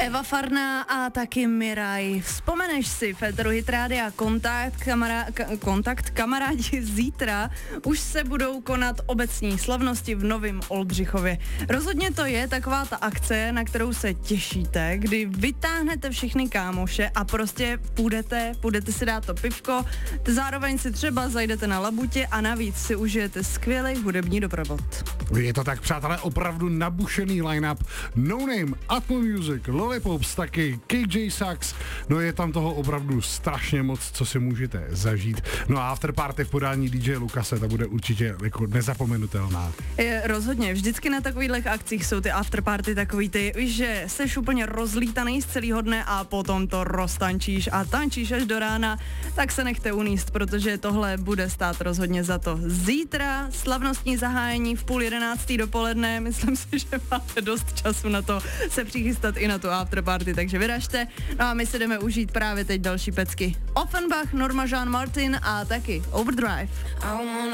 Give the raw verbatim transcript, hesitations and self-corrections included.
Eva Farná a taky Miraj. Vzpomeneš si, Féteru Hit Rádia Kontakt, kamara, ka, kontakt, kamarádi, zítra už se budou konat obecní slavnosti v Novém Oldřichově. Rozhodně to je taková ta akce, na kterou se těšíte, kdy vytáhnete všechny kámoše a prostě půjdete, půjdete si dát to pivko, zároveň si třeba zajdete na labutě a navíc si užijete skvělý hudební doprovod. Je to tak, přátelé, opravdu nabušený line-up. No Name, Atmo Music, Lollipops, taky K J Sax. No je tam toho opravdu strašně moc, co si můžete zažít. No a afterparty v podání D J Lukase, ta bude určitě jako nezapomenutelná. Je, rozhodně, vždycky na takových akcích jsou ty afterparty takový ty, víš, že seš úplně rozlítaný z celého dne a potom to roztančíš a tančíš až do rána, tak se nechte uníst, protože tohle bude stát rozhodně za to. Zítra slavnostní zahájení v půl jedenáctý dopoledne, myslím si, že máte dost času na to se přichystat i na tu afterparty, takže vyražte. No a my si jdeme užít právě teď další pecky. Offenbach, Norma Jean Martin a taky Overdrive.